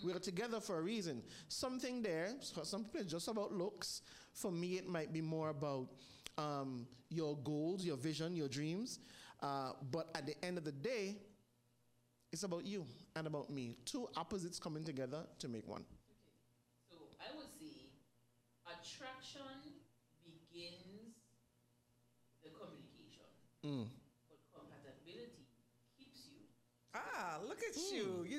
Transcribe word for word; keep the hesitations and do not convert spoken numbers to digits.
We're together for a reason. Something there, for some people it's just about looks. For me, it might be more about um, your goals, your vision, your dreams. Uh, but at the end of the day, it's about you and about me. Two opposites coming together to make one. Okay. So I would say attraction begins the communication. Mm. But compatibility keeps you. Ah, look at you. You